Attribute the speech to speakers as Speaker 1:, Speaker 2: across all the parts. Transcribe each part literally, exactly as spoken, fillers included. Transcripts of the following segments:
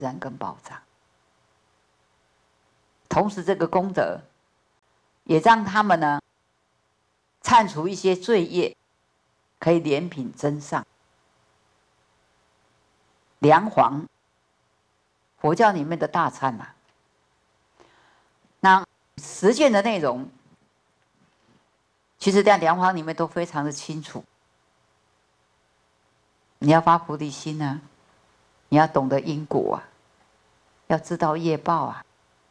Speaker 1: 然跟保障。同时，这个功德也让他们呢忏除一些罪业，可以怜悯增上。梁皇，佛教里面的大忏嘛。那实践的内容，其实在梁皇里面都非常的清楚。你要发菩提心啊，你要懂得因果啊，要知道业报啊。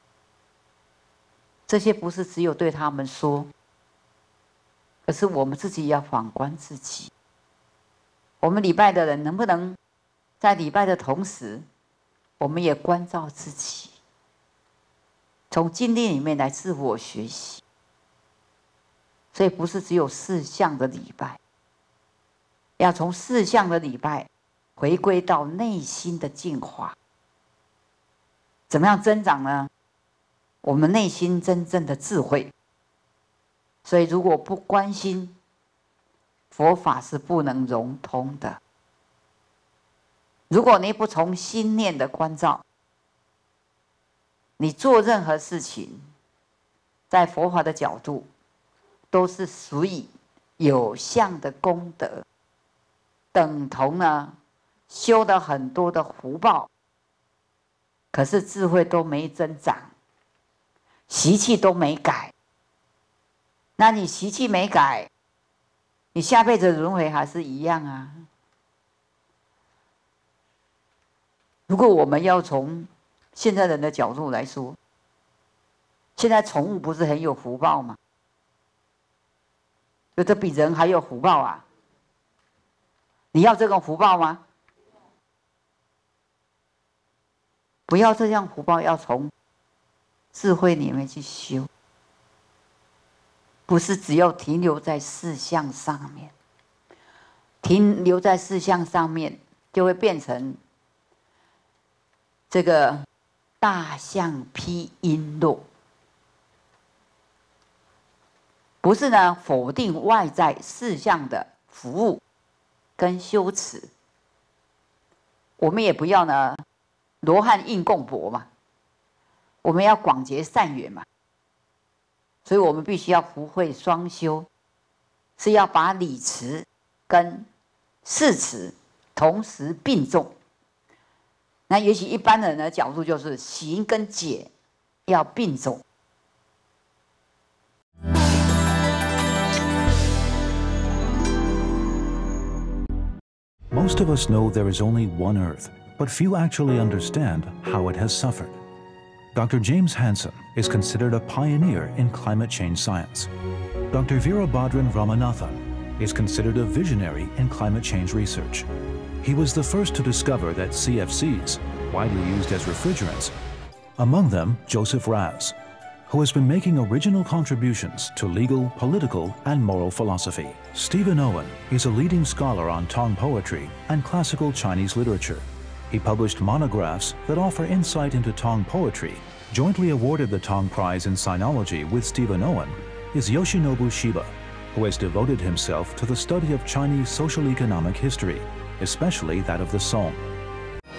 Speaker 1: 这些不是只有对他们说，而是我们自己要反观自己。我们礼拜的人能不能在礼拜的同时，我们也关照自己，从经历里面来自我学习。所以不是只有四项的礼拜，要从四项的礼拜回归到内心的净化。怎么样增长呢？我们内心真正的智慧。所以如果不关心，佛法是不能融通的。如果你不从心念的关照，你做任何事情，在佛法的角度，都是属于有相的功德，等同呢修了很多的福报，可是智慧都没增长，习气都没改。那你习气没改，你下辈子轮回还是一样啊。如果我们要从现在人的角度来说，现在宠物不是很有福报吗？有的比人还有福报啊！你要这种福报吗？不要这样福报，要从智慧里面去修，不是只有停留在四项上面。停留在四项上面，就会变成这个大象披璎珞。不是呢，否定外在四项的服务跟修持。我们也不要呢，罗汉应供钵嘛，我们要广结善缘嘛。所以我们必须要福慧双修，是要把理持跟事持同时并重。那也许一般人的角度就是行跟解要并重。
Speaker 2: Most of us know there is only one Earth, but few actually understand how it has suffered. Doctor James Hansen is considered a pioneer in climate change science. Doctor Veerabhadran Ramanathan is considered a visionary in climate change research. He was the first to discover that C F Cs, widely used as refrigerants, among them Joseph Raz, who has been making original contributions to legal, political, and moral philosophy. Stephen Owen is a leading scholar on Tong poetry and classical Chinese literature. He published monographs that offer insight into Tong poetry. Jointly awarded the Tong Prize in Sinology with Stephen Owen is Yoshinobu Shiba, who has devoted himself to the study of Chinese social economic history, especially that of the Song.